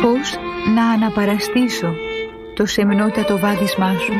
Πώς να αναπαραστήσω το σεμνότατο βάδισμά σου.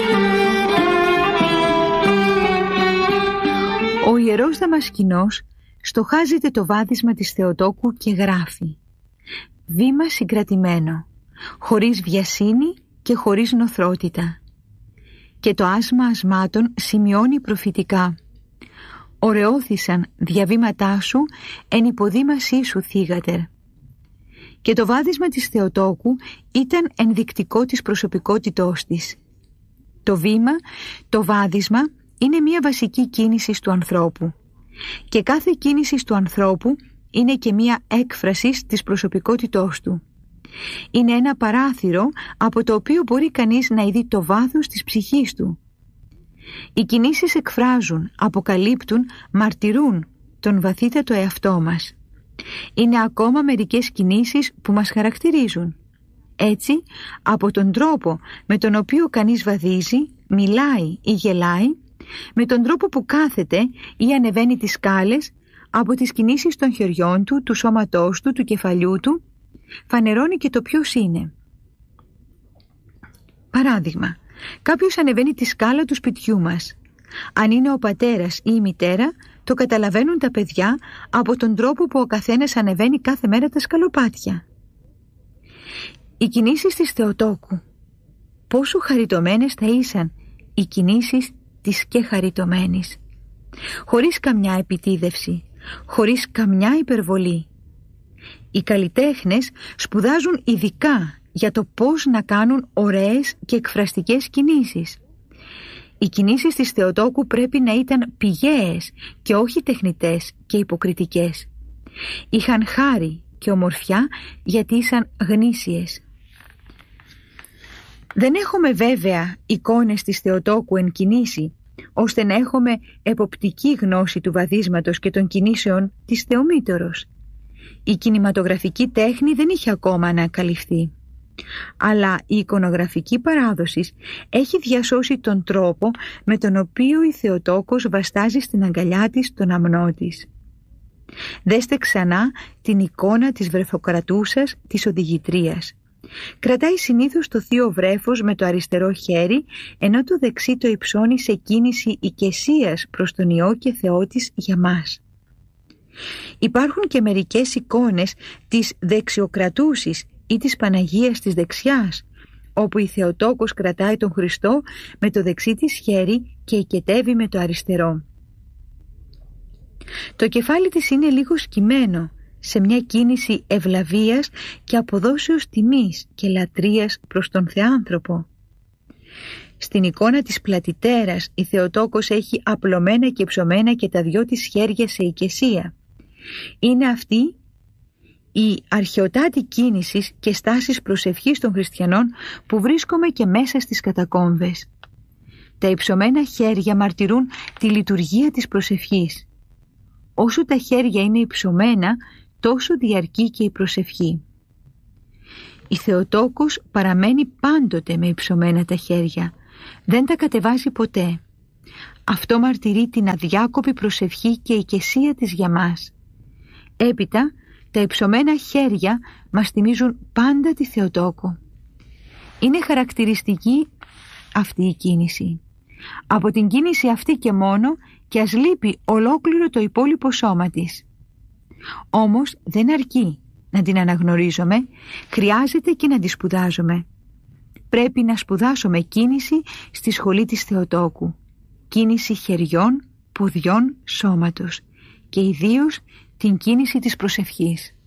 Ο Ιερός Δαμασκηνός στοχάζεται το βάδισμα της Θεοτόκου και γράφει: βήμα συγκρατημένο, χωρίς βιασύνη και χωρίς νοθρότητα. Και το άσμα ασμάτων σημειώνει προφητικά: ωραιώθησαν διαβήματά σου εν υποδήμασή σου θύγατερ. Και το βάδισμα της Θεοτόκου ήταν ενδεικτικό της προσωπικότητός της. Το βήμα, το βάδισμα είναι μια βασική κίνηση του ανθρώπου. Και κάθε κίνηση του ανθρώπου είναι και μια έκφραση της προσωπικότητός του. Είναι ένα παράθυρο από το οποίο μπορεί κανείς να ειδεί το βάθος της ψυχής του. Οι κινήσεις εκφράζουν, αποκαλύπτουν, μαρτυρούν τον βαθύτατο εαυτό μας. Είναι ακόμα μερικές κινήσεις που μας χαρακτηρίζουν. Έτσι, από τον τρόπο με τον οποίο κανείς βαδίζει, μιλάει ή γελάει, με τον τρόπο που κάθεται ή ανεβαίνει τις σκάλες, από τις κινήσεις των χεριών του, του σώματός του, του κεφαλιού του, φανερώνει και το ποιος είναι. Παράδειγμα, κάποιος ανεβαίνει τη σκάλα του σπιτιού μας. Αν είναι ο πατέρας ή η μητέρα, το καταλαβαίνουν τα παιδιά από τον τρόπο που ο καθένας ανεβαίνει κάθε μέρα τα σκαλοπάτια. Οι κινήσεις της Θεοτόκου. Πόσο χαριτωμένες θα ήσαν οι κινήσεις της και χαριτωμένης. Χωρίς καμιά επιτίδευση, χωρίς καμιά υπερβολή. Οι καλλιτέχνες σπουδάζουν ειδικά για το πώς να κάνουν ωραίες και εκφραστικές κινήσεις. Οι κινήσεις της Θεοτόκου πρέπει να ήταν πηγαίες και όχι τεχνητές και υποκριτικές. Είχαν χάρη και ομορφιά γιατί ήσαν γνήσιες. Δεν έχουμε βέβαια εικόνες της Θεοτόκου εν κινήσει, ώστε να έχουμε εποπτική γνώση του βαδίσματος και των κινήσεων της Θεομήτωρος. Η κινηματογραφική τέχνη δεν είχε ακόμα ανακαλυφθεί. Αλλά η εικονογραφική παράδοση έχει διασώσει τον τρόπο με τον οποίο η Θεοτόκος βαστάζει στην αγκαλιά της τον αμνό της. Δέστε ξανά την εικόνα της βρεφοκρατούσας της οδηγητρίας. Κρατάει συνήθως το θείο βρέφος με το αριστερό χέρι, ενώ το δεξί το υψώνει σε κίνηση οικεσίας προς τον Υιό και Θεό της για μας. Υπάρχουν και μερικές εικόνες της δεξιοκρατούσης ή της Παναγίας της δεξιάς, όπου η Θεοτόκος κρατάει τον Χριστό με το δεξί της χέρι και οικετεύει με το αριστερό. Το κεφάλι της είναι λίγο σκυμμένο, σε μια κίνηση ευλαβίας και αποδόσεως τιμής και λατρείας προς τον Θεάνθρωπο. Στην εικόνα της πλατιτέρας η Θεοτόκος έχει απλωμένα και ψωμένα και τα δυο της χέρια σε οικεσία. Είναι αυτή η αρχαιοτάτη κίνησης και στάσεις προσευχής των χριστιανών που βρίσκομαι και μέσα στις κατακόμβες. Τα υψωμένα χέρια μαρτυρούν τη λειτουργία της προσευχής. Όσο τα χέρια είναι υψωμένα, τόσο διαρκεί και η προσευχή. Η Θεοτόκος παραμένει πάντοτε με υψωμένα τα χέρια. Δεν τα κατεβάζει ποτέ. Αυτό μαρτυρεί την αδιάκοπη προσευχή και οικεσία της για μας. Έπειτα, τα υψωμένα χέρια μας θυμίζουν πάντα τη Θεοτόκο. Είναι χαρακτηριστική αυτή η κίνηση. Από την κίνηση αυτή και μόνο και ας λείπει ολόκληρο το υπόλοιπο σώμα της. Όμως δεν αρκεί να την αναγνωρίζουμε, χρειάζεται και να τη σπουδάζουμε. Πρέπει να σπουδάσουμε κίνηση στη σχολή της Θεοτόκου. Κίνηση χεριών, ποδιών, σώματος και ιδίως την κίνηση της προσευχής.